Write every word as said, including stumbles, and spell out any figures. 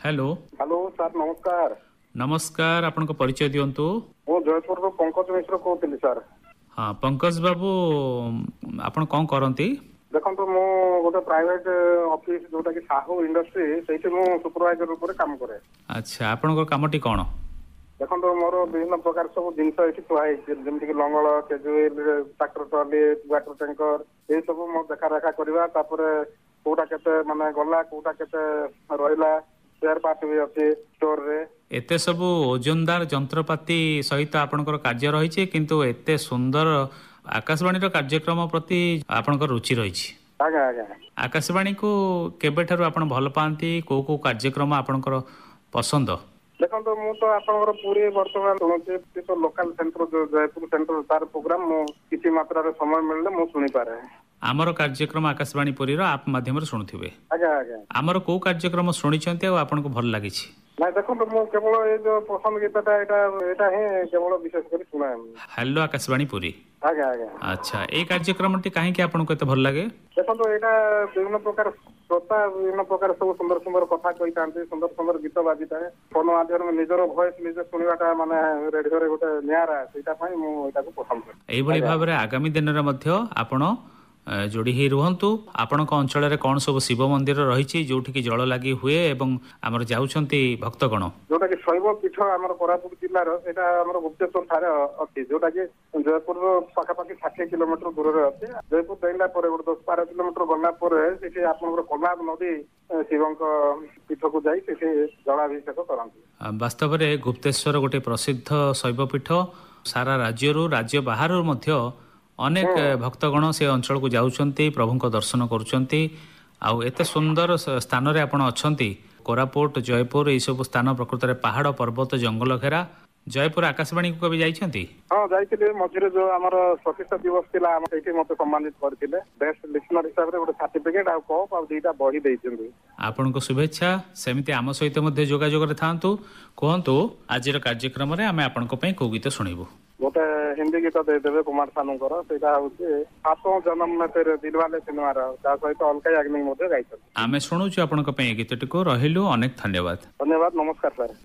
Hello hello sir नमस्कार। नमस्कार आपनको परिचय दियंतु। मु जयपुर रो पंकज मिश्र कहूली सर। हाँ पंकज बाबू आपण कौन करती? देखो मु गोटे प्राइवेट ऑफिस जोटा कि साहू इंडस्ट्री से मु सुपरवाइजर रूप में काम करे। अच्छा आपण कामटी कौन? देखो मोर विभिन्न प्रकार सब जिनस ये थुआई जमीक लंगल casual tractor trolley water tanker ये सब मो देखा रेखा करवा कोटा केते माने गला कोटा केते रहिला स्पेयर पार्ट भी अछि स्टोर रे। एते सब ओजनदार जंत्रपाति सहित आपनकर कार्य रही किंतु एते सुंदर आकाशवाणी कार्यक्रम प्रति आपनकर रुचि रही। आज्ञा आज्ञा आकाशवाणी को केबे ठारू आपण भल पाती को को कार्यक्रम आपनकर पसंद? देखो मु तो आपनकर पूरी वर्तमान सुनुचे तो लोकल सेंटर जो जयपुर सेंटर तार प्रोग्राम मु किसी मात्रा रे समय मिलले मु सुनी पारे। आमर कार्यक्रम आकाशवाणी पुरी रो आप माध्यम रे सुनुथिबे। आज्ञा आज्ञा आमर को कार्यक्रम सुनिचंते आ आपनको भल लागिछि? नहीं देखो मु केवल ये जो पसंद गीतटा एटा एटा ही केवल विशेष कर सुना। हेलो आकाशवाणी पुरी। आज्ञा आज्ञा अच्छा ए कार्यक्रमटी काहे कि आपनको एते भल लागे? देखो तो एटा विभिन्न प्रकार श्रोता विभिन्न प्रकार सब सुंदर सुंदर कथा कही थांते सुंदर सुंदर गीत बाजी थाए फोन माध्यम में निजर वॉइस निजे सुनिबाटा माने रेडियो रे गोटे नियारा सेटा पई मु एटा को पसंद करे। एई बळी भाबरे आगामी दिन रे मध्य आपण जोड़ी ही रुहंतु। आपणक अंचल रे कौन सब शिव मंदिर रही जोठी की जल लगी हुए एवं आमर जाउछंती भक्तगण जोटा कि शैव पीठ आमर कोरापुट जिल्ला रो एटा आमर गुप्तेश्वर थारे अछि जोटा कि जयपुर रो पाखा पाखी साठ किलोमीटर दूर रे अछि। जयपुर दैला परे दस बारह किलोमीटर गला परे सेठी आपनकर कोलाब नदी शिवंक पीठ को जाई सेठी जलाभिषेक करंती। वास्तव रे गुप्तेश्वर गोटे प्रसिद्ध शैव पीठ सारा राज्य रो राज्य बाहर रो मध्य अनेक भक्तगण से अंचल को जाउछंती प्रभु को दर्शन करुछंती। आउ एते सुंदर स्थान रे आपण अछंती कोरापुट जयपुर ए सब स्थान प्रकृत रे पहाड़ पर्वत जंगल घेरा। जयपुर आकाशवाणी को कभी जाइछंती? हां जाइतिले मझिरे जो हमर प्रतिष्ठा दिवस थिला हम एठी मते सम्मानित करथिले बेस्ट लिसनर हिसाब रे गोटे सर्टिफिकेट आ कप आ दीटा बही दैछंती। आपन को शुभेच्छा। सेमिति आम सहित मध्य जोगाजोग रे थांतु। कहंतु आजिर कार्यक्रम रे आमे आपन को पई को गीत सुनिबो? गोटे हिंदी गीत दे देबे कुमार सानूकर सेटा होचे आत्म जन्म में तेरे दिलवाले सिनेमा रा ता सहित अलका याग्निक मध्ये गाइछन। आमे सुनुछु आपन को पई गीतटी को रहिलु। अनेक धन्यवाद। धन्यवाद नमस्कार सर।